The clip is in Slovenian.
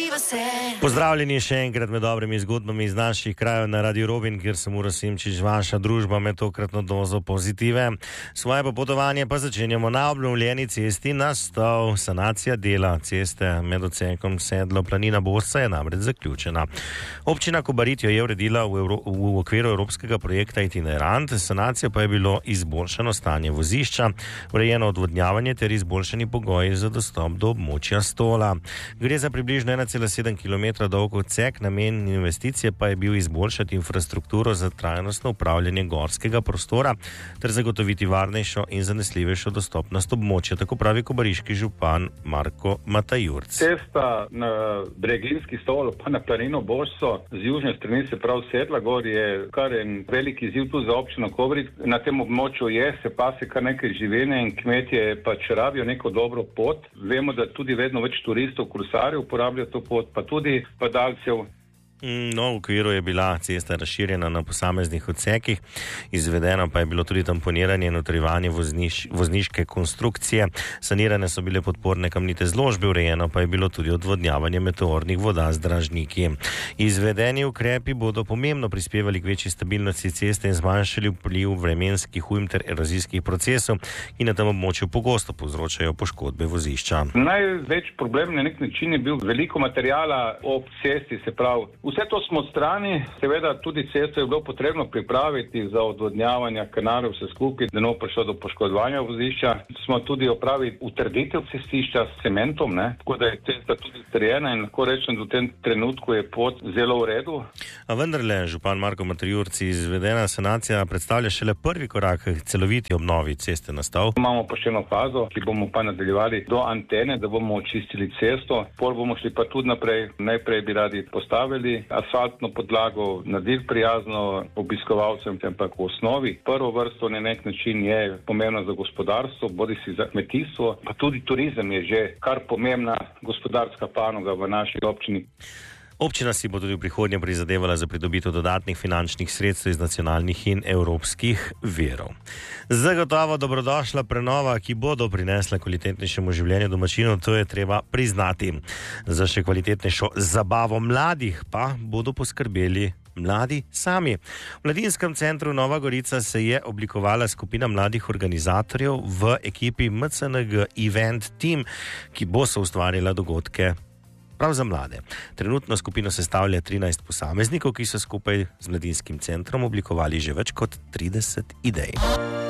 Pozdravljeni še enkrat med dobrimi zgodbami iz naših krajev na Radio Robin, kjer sem Uroš Simčič, vaša družba med tokratno dozo pozitive. Svoje popotovanje pa začenjamo na obnovljeni cesti Nastov. Sanacija dela ceste med odsekom Sedlo Planina Bosca je namreč zaključena. Občina Kobarid jo je uredila v okviru evropskega projekta Itinerant, sanacija pa je bilo izboljšano stanje vozišča, urejeno odvodnjavanje ter izboljšani pogoji za dostop do območja Stola. Gre za približno 1,7 km dolg odsek, namen investicije pa je bil izboljšati infrastrukturo za trajnostno upravljanje gorskega prostora ter zagotoviti varnejšo in zanesljivejšo dostopnost območja, tako pravi kobariški župan Marko Matajurc. Cesta na Breginski Stol pa na Planino Bosco z južne strani, se pravi Sedla gor, je kar en veliki izziv tu za občino Kobarid. Na tem območju se pase kar nekaj življenja in kmetje pač rabijo neko dobro pot. Vemo, da tudi vedno več turistov, krusarjev uporabljajo to pot, pa tudi padalcev. No, v okviru je bila cesta razširjena na posameznih odsekih, izvedeno pa je bilo tudi tamponiranje in utrjevanje vozniške konstrukcije, sanirane so bile podporne kamnite zložbe, urejeno pa je bilo tudi odvodnjavanje meteornih voda z dražniki. Izvedeni ukrepi bodo pomembno prispevali k večji stabilnosti ceste in zmanjšali vpliv vremenskih ujm ter erozijskih procesov, ki na tem območju pogosto povzročajo poškodbe vozišča. Največ problem na nek način je bil veliko materijala ob cesti, se pravi. Vse to smo odstrani, seveda tudi cesto je bilo potrebno pripraviti za odvodnjavanje kanalov, vse skupaj, da ne bo prišlo do poškodovanja vozišča. Smo tudi opravili utrditev cestišča s cementom, tako da je cesta tudi utrjena in lahko rečem, da v tem trenutku je pot zelo v redu. A vendarle, župan Marko Matajurc, izvedena sanacija predstavlja šele prvi korak k celoviti obnovi ceste Nastov. Imamo pa še eno fazo, ki bomo pa nadaljevali do antene, da bomo očistili cesto. Pol bomo šli pa tudi naprej. Najprej bi radi postavili asfaltno podlago, narediti prijazno obiskovalcem, ampak v osnovi prvo vrsto na nek način je pomembno za gospodarstvo, bodisi za kmetijstvo, pa tudi turizem je že kar pomembna gospodarska panoga v naši občini. Občina si bo tudi v prihodnje prizadevala za pridobitev dodatnih finančnih sredstev iz nacionalnih in evropskih virov. Zagotovo dobrodošla prenova, ki bo doprinesla kvalitetnejšemu življenju domačinov, to je treba priznati. Za še kvalitetnejšo zabavo mladih pa bodo poskrbeli mladi sami. V Mladinskem centru Nova Gorica se je oblikovala skupina mladih organizatorjev v ekipi MCNG Event Team, ki bo soustvarila dogodke prav za mlade. Trenutno skupino sestavlja 13 posameznikov, ki so skupaj z Mladinskim centrom oblikovali že več kot 30 idej.